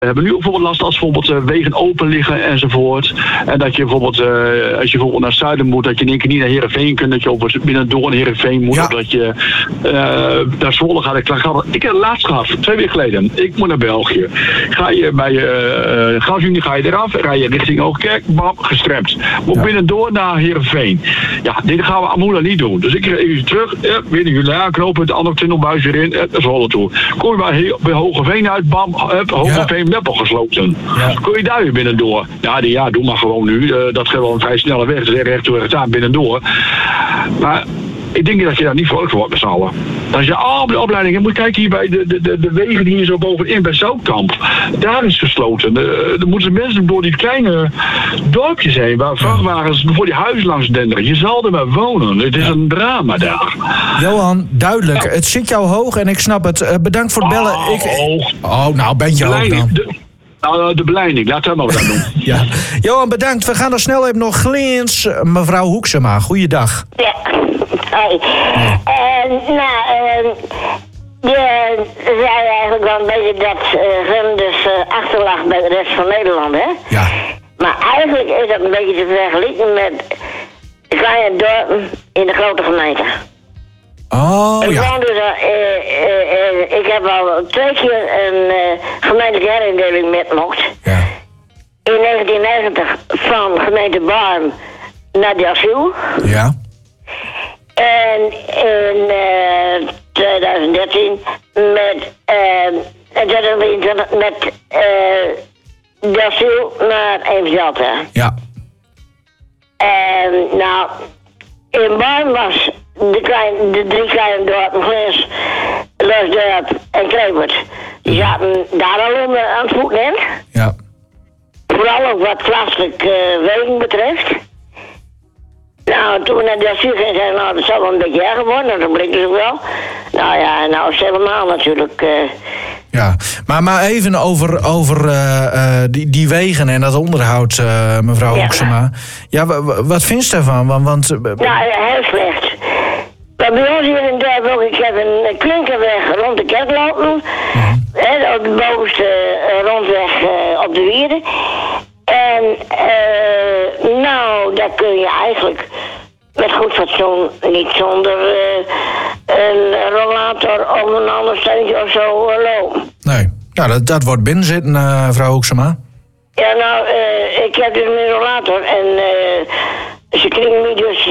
We hebben nu ook bijvoorbeeld last als bijvoorbeeld wegen open liggen enzovoort. En dat je bijvoorbeeld, als je bijvoorbeeld naar het zuiden moet, dat je in één keer niet naar Heerenveen kunt. Dat je op binnendoor naar Heerenveen moet. Ja. Of dat je naar Zwolle gaat. Ik heb het laatst gehad, 2 weken geleden. Ik moet naar België. Ga je bij Gasunie ga je eraf, rij je richting Hoogkerk, bam, gestremd. Moet binnendoor naar Heerenveen. Ja, dit gaan we Amula niet doen. Dus ik even terug, weer naar jullie aanknopen, de andere tunnelbuis weer in, Zwolle toe. Kom je bij Hogeveen uit, bam, Hogeveen. Meppel gesloten. Ja. Kun je daar weer binnendoor? Ja, doe maar gewoon nu. Dat gaat wel een vrij snelle weg. Dus recht toe, recht aan, binnendoor. Maar ik denk dat je daar niet vrolijk voor wordt met z'n allen. Als je al de opleidingen moet kijken hier bij de wegen die hier zo bovenin bij Zoutkamp. Daar is gesloten. Er moeten mensen door die kleine dorpjes heen waar vrachtwagens voor die huizen langs denderen. Je zal er maar wonen. Het is een drama daar. Johan, duidelijk. Ja. Het zit jou hoog en ik snap het. Bedankt voor het bellen. Nou ben je hoog dan. De beleiding, laat dat maar wat aan doen. Ja. Johan, bedankt. We gaan er snel even nog gleens. Mevrouw Hoeksema, goeiedag. Ja, hoi. Je zei eigenlijk wel een beetje dat Grim dus achterlag bij de rest van Nederland, hè? Ja. Maar eigenlijk is dat een beetje te vergelijken met kleine dorpen in de grote gemeente. Oh, ik woon dus ik heb al 2 keer een gemeentelijke herindeling met mocht. Ja. In 1990 van gemeente Barm naar Delfzijl. Ja. En in 2013 met Delfzijl naar Eemsdelta. Ja. En nou, in Barm was de 3 kleine dorpen, Gleens, Loosdorp en Krevert. Die zaten daar al onder aan het voetnet. Ja. Vooral ook wat plaatselijk wegen betreft. Nou, toen we naar Delfzijl gingen, zeiden nou, dat zal wel een beetje erger worden. Dat bleek dus ook wel. Nou ja, nou is het helemaal natuurlijk. Ja, maar even over die wegen en dat onderhoud, mevrouw Hoeksema. Ja, wat vindt u daarvan? Want nou, heel slecht. Maar bij ons hier in Dorp ook, ik heb een klinkerweg rond de kerk lopen. Op de bovenste rondweg op de wierde. En nou, daar kun je eigenlijk met goed fatsoen niet zonder een rollator of een ander steuntje of zo lopen. Nee, nou, dat wordt binnenzitten, mevrouw Hoeksema. Ja, nou, ik heb dus een rollator en ze kringen nu dus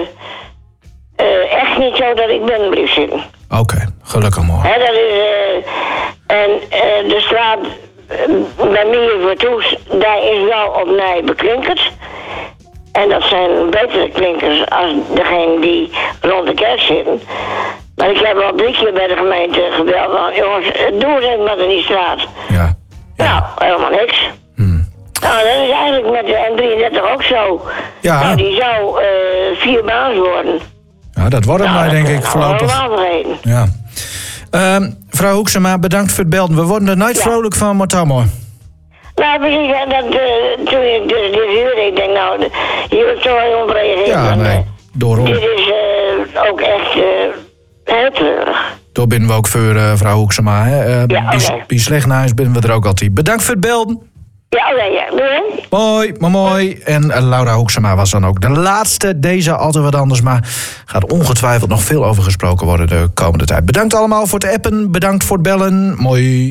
echt niet zo dat ik binnen blijf zitten. Oké, gelukkig mooi. Dat is, en de straat bij mij voor Toes, daar is wel opnieuw beklinkerd. En dat zijn betere klinkers als degene die rond de kerk zitten. Maar ik heb al 3 keer bij de gemeente gebeld van, jongens, doe eens even wat in die straat. Ja. Nou, helemaal niks. Nou, dat is eigenlijk met de N33 ook zo. Ja. Nou, die zou 4 baans worden. Ja, dat wordt hem denk ik voorlopig. Ja. Mevrouw Hoeksema, bedankt voor het belden. We worden er nooit vrolijk van, maar het mooi. Nou, precies, en toen ik dus dit huurde, ik denk nou, hier wil ik toch wel op reageren. Ja, nee, daarom. Dit is ook echt heel treurig. Daar binnen we ook voor, mevrouw Hoeksema. Bij slecht naar huis binnen we er ook altijd. Bedankt voor het belden. Ja, doei. Mooi. En Laura Hoeksema was dan ook de laatste. Deze altijd wat anders, maar gaat ongetwijfeld nog veel over gesproken worden de komende tijd. Bedankt allemaal voor het appen. Bedankt voor het bellen. Mooi.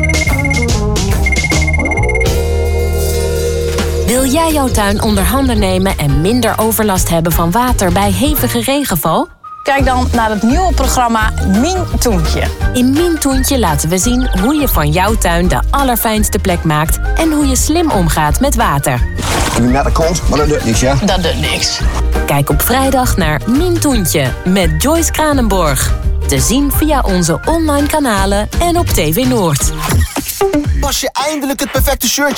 Wil jij jouw tuin onder handen nemen en minder overlast hebben van water bij hevige regenval? Kijk dan naar het nieuwe programma Mien Toentje. In Mien Toentje laten we zien hoe je van jouw tuin de allerfijnste plek maakt en hoe je slim omgaat met water. Je met de kont, maar dat doet niks, ja? Dat doet niks. Kijk op vrijdag naar Mien Toentje met Joyce Kranenborg. Te zien via onze online kanalen en op TV Noord. Pas je eindelijk het perfecte shirtje